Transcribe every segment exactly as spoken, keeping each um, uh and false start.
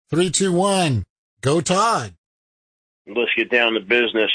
Three, two, one. Go, Todd. Let's get down to business.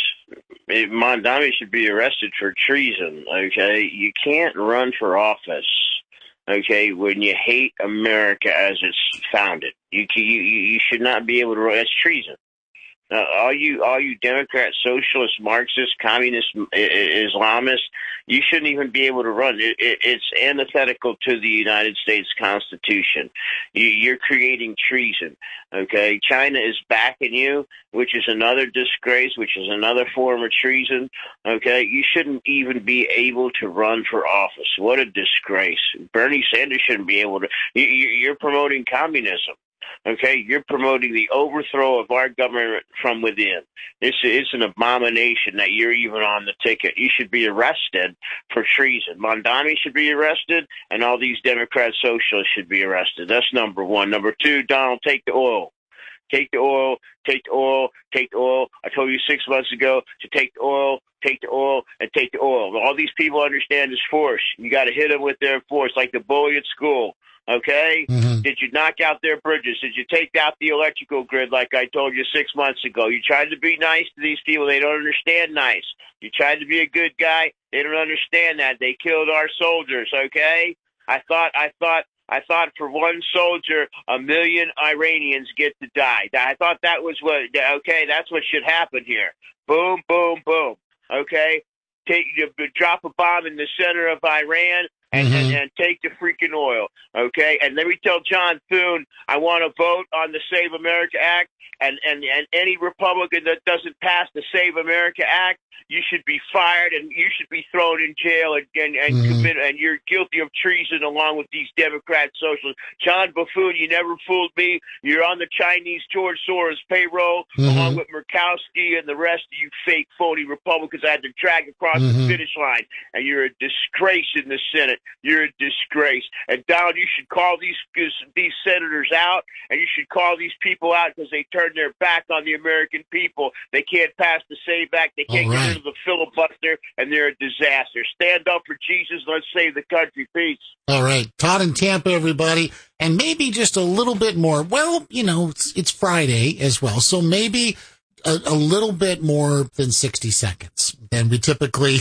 Mondami should be arrested for treason, okay? You can't run for office, okay, when you hate America as it's founded. You you you should not be able to run. That's treason. Uh, all you, all you Democrats, socialists, Marxists, communists, Islamists, you shouldn't even be able to run. It, it, it's antithetical to the United States Constitution. You, you're creating treason. Okay, China is backing you, which is another disgrace, which is another form of treason. Okay, you shouldn't even be able to run for office. What a disgrace! Bernie Sanders shouldn't be able to. You, you're promoting communism. Okay, you're promoting the overthrow of our government from within. It's, it's an abomination that you're even on the ticket. You should be arrested for treason. Mondani should be arrested, and all these Democrat socialists should be arrested. That's number one. Number two, Donald, take the oil. Take the oil, take the oil, take the oil. I told you six months ago to take the oil, take the oil, and take the oil. All these people understand is force. You got to hit them with their force, like the bully at school. Okay? Mm-hmm. Did you knock out their bridges? Did you take out the electrical grid like I told you six months ago? You tried to be nice to these people. They don't understand nice. You tried to be a good guy. They don't understand that. They killed our soldiers, okay? I thought, I thought, I thought for one soldier, a million Iranians get to die. I thought that was what, okay, that's what should happen here. Boom, boom, boom. Okay? Take, drop a bomb in the center of Iran. And, mm-hmm. and, and take the freaking oil, okay? And let me tell John Thune, I want to vote on the Save America Act, and, and, and any Republican that doesn't pass the Save America Act, you should be fired and you should be thrown in jail and and, and mm-hmm. commit, and you're guilty of treason along with these Democrat socialists. John Buffoon, you never fooled me. You're on the Chinese George Soros payroll mm-hmm. along with Murkowski and the rest of you fake, phony Republicans I had to drag across mm-hmm. the finish line. And you're a disgrace in the Senate. You're a disgrace. And Donald, you should call these these senators out, and you should call these people out because they turned their back on the American people. They can't pass the SAVE Act. They can't get rid of the filibuster, and they're a disaster. Stand up for Jesus. Let's save the country. Peace. All right. Todd in Tampa, everybody. And maybe just a little bit more. Well, you know, it's, it's Friday as well, so maybe a, a little bit more than sixty seconds than we typically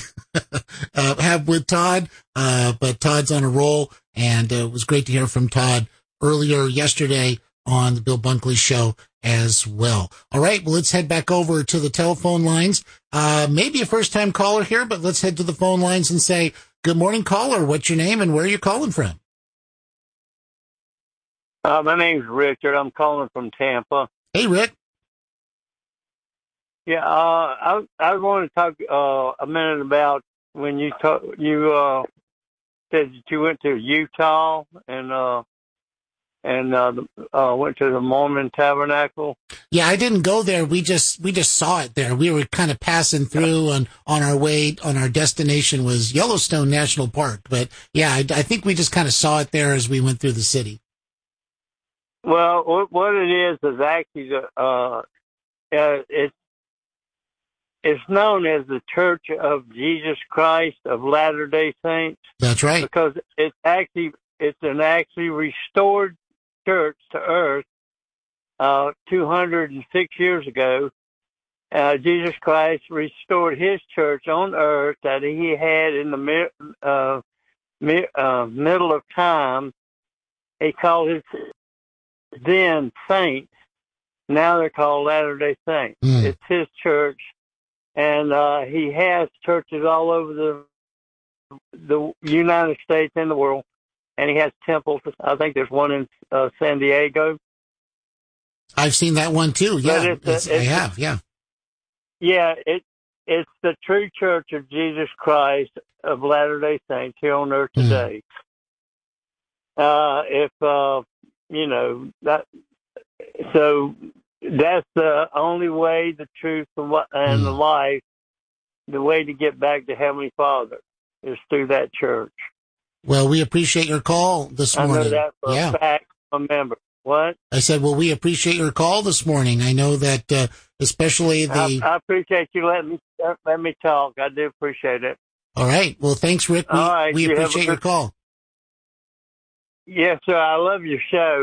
uh, have with Todd. Uh, but Todd's on a roll, and uh, it was great to hear from Todd earlier yesterday on the Bill Bunkley Show as well. All right, well, let's head back over to the telephone lines. Uh, maybe a first-time caller here, but let's head to the phone lines and say, good morning, caller. What's your name and where are you calling from? Uh, my name's Richard. I'm calling from Tampa. Hey, Rick. Yeah, uh, I I want to talk uh, a minute about when you talk, you uh, said that you went to Utah and uh, and uh, uh, went to the Mormon Tabernacle. Yeah, I didn't go there. We just we just saw it there. We were kind of passing through and on our way on our destination was Yellowstone National Park. But yeah, I, I think we just kind of saw it there as we went through the city. Well, what it is is actually the uh, uh, it's it's known as the Church of Jesus Christ of Latter-day Saints. That's right. Because it's actually it's an actually restored church to earth uh, two hundred six years ago. Uh, Jesus Christ restored his church on earth that he had in the uh, mi- uh, middle of time. He called his then saints. Now they're called Latter-day Saints. Mm. It's his church, and uh, he has churches all over the the United States and the world, and he has temples. I think there's one in uh, San Diego. I've seen that one too. Yeah, it's, it's, it's, I have. Yeah, yeah. It it's the true Church of Jesus Christ of Latter-day Saints here on earth today. Mm. Uh, if uh, you know that, so that's the only way, the truth, and mm. the life. The way to get back to Heavenly Father is through that church. Well, we appreciate your call this morning. I know that for yeah. a fact. Remember what I said. Well, we appreciate your call this morning. I know that, uh, especially the. I, I appreciate you letting me let me talk. I do appreciate it. All right. Well, thanks, Rick. We, All right, we you appreciate your call. Yes, sir. I love your show.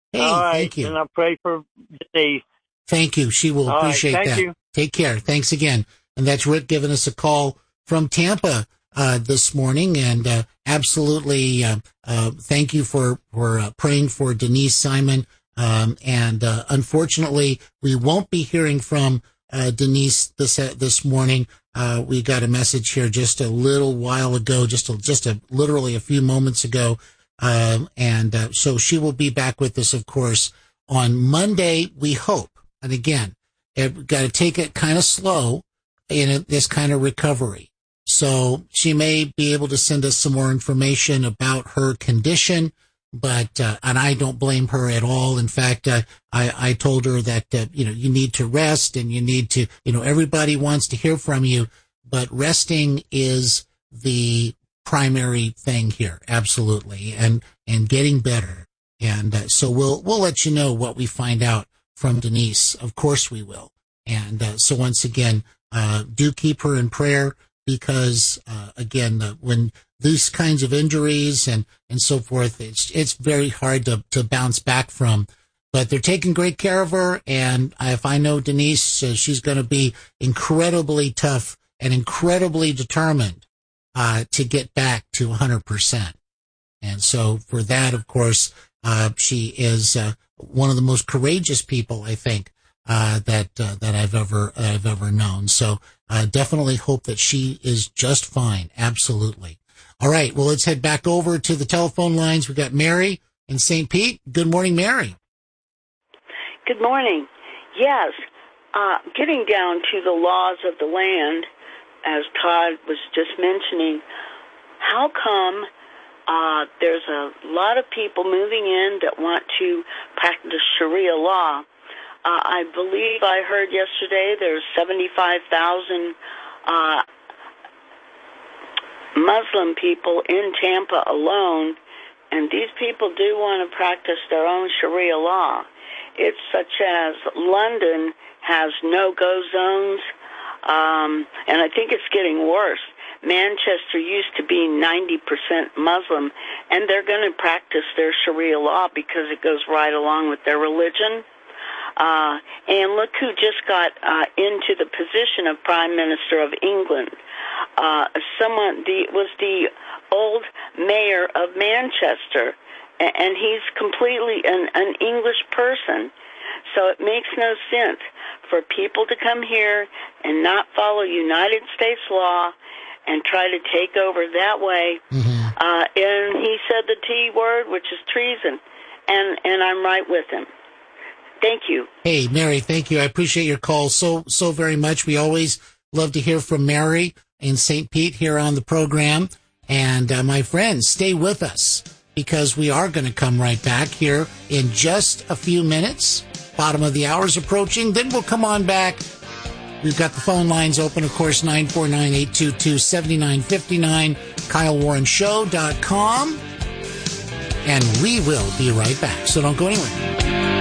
Hey, All right, thank you. and I pray for Denise. Thank you. She will All appreciate right, thank that. you. Take care. Thanks again. And that's Rick giving us a call from Tampa uh, this morning. And uh, absolutely uh, uh, thank you for, for uh, praying for Denise Simon. Um, and uh, unfortunately, we won't be hearing from uh, Denise this uh, this morning. Uh, we got a message here just a little while ago, just a, just a, literally a few moments ago. Um, and uh, so she will be back with us, of course, on Monday, we hope. And again, we've got to take it kind of slow in a, this kind of recovery. So she may be able to send us some more information about her condition, but, uh, and I don't blame her at all. In fact, uh, I, I told her that, uh, you know, you need to rest and you need to, you know, everybody wants to hear from you, but resting is the primary thing here. Absolutely. And, and getting better. And uh, so we'll, we'll let you know what we find out from Denise. Of course we will. And uh, so once again, uh, do keep her in prayer because, uh, again, uh, when these kinds of injuries and, and so forth, it's, it's very hard to, to bounce back from, but they're taking great care of her. And if I know Denise, uh, she's going to be incredibly tough and incredibly determined, uh, to get back to one hundred percent. And so for that, of course, uh, she is, uh, one of the most courageous people, I think, uh, that, uh, that I've ever, uh, I've ever known. So, uh, definitely hope that she is just fine. Absolutely. All right. Well, let's head back over to the telephone lines. We got Mary in Saint Pete. Good morning, Mary. Good morning. Yes. Uh, getting down to the laws of the land, as Todd was just mentioning, how come Uh, there's a lot of people moving in that want to practice Sharia law. Uh, I believe I heard yesterday there's seventy-five thousand uh, Muslim people in Tampa alone, and these people do want to practice their own Sharia law. It's such as London has no-go zones, um, and I think it's getting worse. Manchester used to be ninety percent Muslim, and they're going to practice their Sharia law because it goes right along with their religion. Uh, and look who just got uh, into the position of Prime Minister of England. Uh, someone the, was the old mayor of Manchester, and he's completely an, an English person. So it makes no sense for people to come here and not follow United States law and try to take over that way. Mm-hmm. Uh, and he said the T word, which is treason. And, and I'm right with him. Thank you. Hey, Mary, thank you. I appreciate your call so, so very much. We always love to hear from Mary in Saint Pete here on the program. And uh, my friends, stay with us because we are going to come right back here in just a few minutes. Bottom of the hour is approaching. Then we'll come on back. We've got the phone lines open, of course, nine four nine, eight two two, seven nine five nine, Kyle Warren Show dot com. And we will be right back, so don't go anywhere.